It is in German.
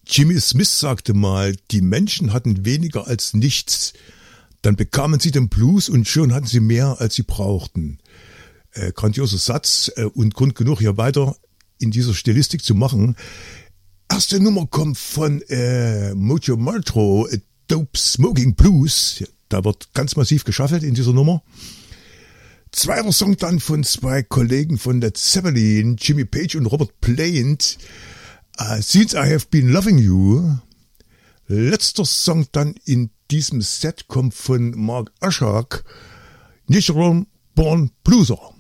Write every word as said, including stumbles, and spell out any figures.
Jimmy Smith sagte mal, die Menschen hatten weniger als nichts. Dann bekamen sie den Blues und schon hatten sie mehr, als sie brauchten. Äh, grandioser Satz äh, und Grund genug, hier weiter in dieser Stilistik zu machen. Erste Nummer kommt von äh, Mojo Martro, äh, Dope Smoking Blues. Da wird ganz massiv geschaffelt in dieser Nummer. Zweiter Song dann von zwei Kollegen von Led Zeppelin, Jimmy Page und Robert Plant. Uh, Since I Have Been Loving You. Letzter Song dann in diesem Set kommt von Mark Ashak, Natural Born Blueser.